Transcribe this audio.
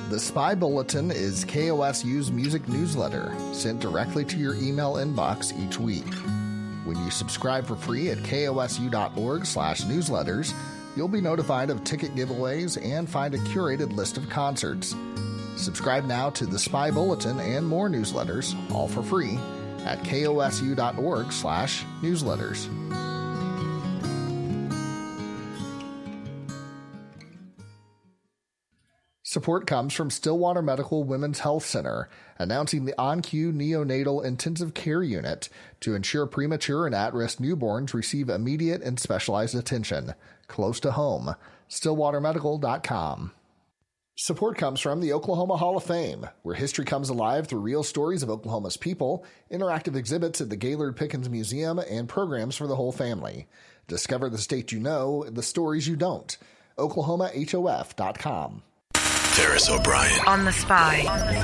The Spy Bulletin is KOSU's music newsletter sent directly to your email inbox each week. When you subscribe for free at kosu.org/newsletters, you'll be notified of ticket giveaways and find a curated list of concerts. Subscribe now to The Spy Bulletin and more newsletters, all for free, at kosu.org/newsletters. Support comes from Stillwater Medical Women's Health Center, announcing the OnQ Neonatal Intensive Care Unit to ensure premature and at-risk newborns receive immediate and specialized attention, close to home. StillwaterMedical.com. Support comes from the Oklahoma Hall of Fame, where history comes alive through real stories of Oklahoma's people, interactive exhibits at the Gaylord Pickens Museum, and programs for the whole family. Discover the state you know, the stories you don't. OklahomaHOF.com. Ferris O'Brien on The Spy.